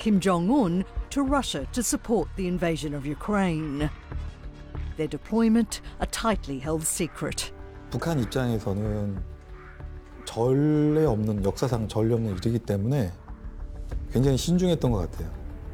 Kim Jong-un to Russia to support the invasion of Ukraine. Their deployment a tightly held secret. 북한 입장에서는 전례 없는 역사상 전례 없는 일이기 때문에 굉장히 신중했던 것 같아요.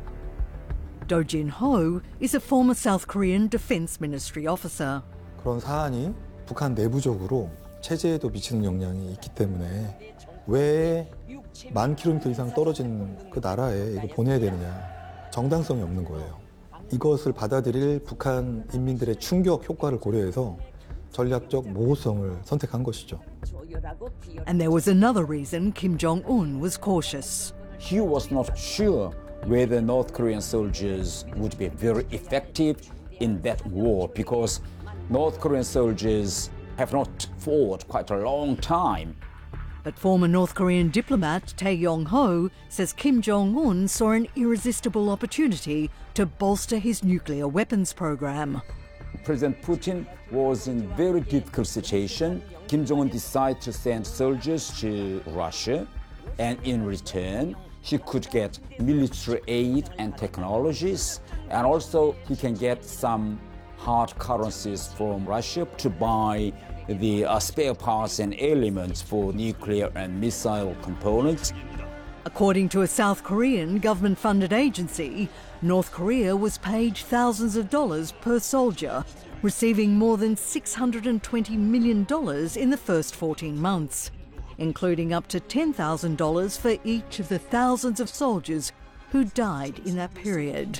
Do Jin-ho is a former South Korean Defense Ministry officer. 그런 사안이 북한 내부적으로 체제에도 미치는 영향이 있기 때문에 왜 10,000km 이상 떨어진 그 나라에 이거 보내야 되느냐. 정당성이 없는 거예요. 이것을 받아들일 북한 인민들의 충격 효과를 고려해서 전략적 모호성을 선택한 것이죠. And there was another reason Kim Jong-un was cautious. He was not sure whether North Korean soldiers would be very effective in that war because North Korean soldiers have not fought quite a long time. But former North Korean diplomat Tae Yong-ho says Kim Jong-un saw an irresistible opportunity to bolster his nuclear weapons program. President Putin was in a very difficult situation. Kim Jong-un decided to send soldiers to Russia, and in return, he could get military aid and technologies, and also he can get some hard currencies from Russia to buy the spare parts and elements for nuclear and missile components. According to a South Korean government-funded agency, North Korea was paid thousands of dollars per soldier, receiving more than $620 million in the first 14 months, including up to $10,000 for each of the thousands of soldiers who died in that period.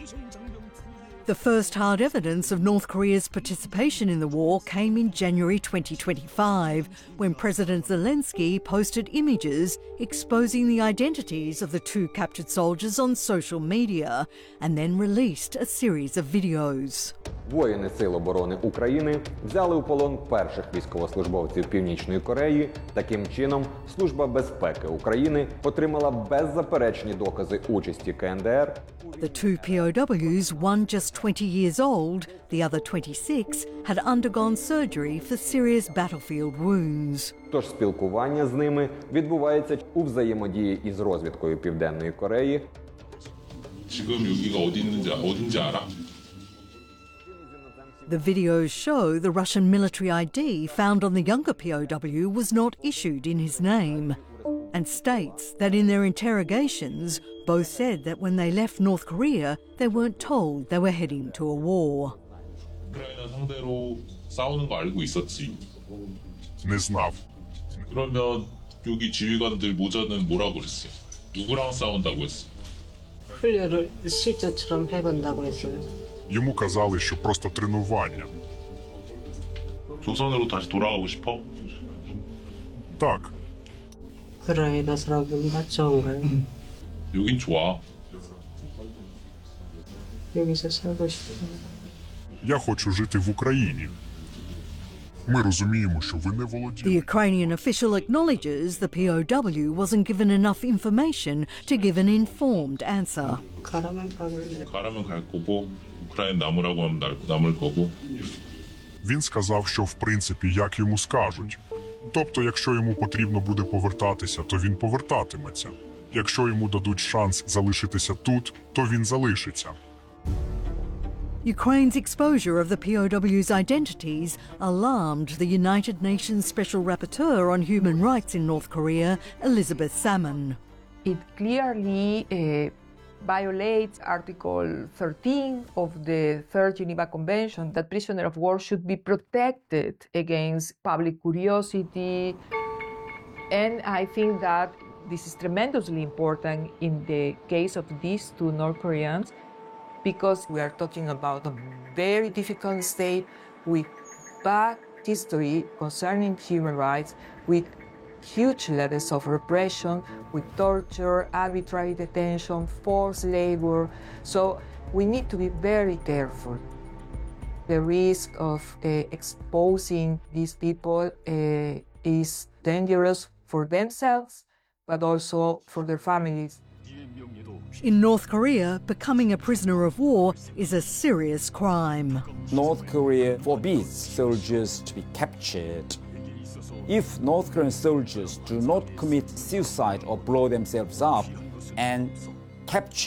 The first hard evidence of North Korea's participation in the war came in January 2025, when President Zelensky posted images exposing the identities of the two captured soldiers on social media, and then released a series of videos. Воїни Сил оборони України взяли у полон перших військовослужбовців Північної Кореї. Таким чином, Служба безпеки України отримала беззаперечні докази участі КНДР. The two POWs, one just 20 years old, the other 26, had undergone surgery for serious battlefield wounds. Тож спілкування з ними відбувається у взаємодії із розвідкою Південної Кореї. 지금 여기가 어딘지 알아? The videos show the Russian military ID found on the younger POW was not issued in his name, and states that in their interrogations, both said that when they left North Korea, they weren't told they were heading to a war. 우크라이나 상대로 싸우는 거 알고 있었지? 네 знав. 그러면 여기 지휘관들 모자는 뭐라고 그랬어? 누구랑 싸운다고 했어? 훈련을 실전처럼 해본다고 했어요. Йому казали, що просто тренування. 조선으로 다시 돌아가고 싶어? Так, 우크라이나 사람들보다 좋은가요? 여긴 좋아. 여기서 살고 싶어요. я хочу жити в Україні. Ми розуміємо, що ви не The володієте. Ukrainian official acknowledges the POW wasn't given enough information to give an informed answer. 가라면 가면 가라면 갈 거고 우크라이나 남으라고 하면 남을 거고. Він сказав, що в принципі як йому скажуть. Тобто, якщо йому потрібно буде повертатися, то він повертатиметься. Якщо йому дадуть шанс залишитися тут, то він залишиться. Ukraine's exposure of the POW's identities alarmed the United Nations Special Rapporteur on Human Rights in North Korea, Elizabeth Salmon. It clearly violates Article 13 of the Third Geneva Convention that prisoners of war should be protected against public curiosity. And I think that this is tremendously important in the case of these two North Koreans, because we are talking about a very difficult state with bad history concerning human rights, with huge levels of repression, with torture, arbitrary detention, forced labor. So we need to be very careful. The risk of exposing these people is dangerous for themselves, but also for their families. In North Korea, becoming a prisoner of war is a serious crime. North Korea forbids soldiers to be captured. If North Korean soldiers do not commit suicide or blow themselves up and capture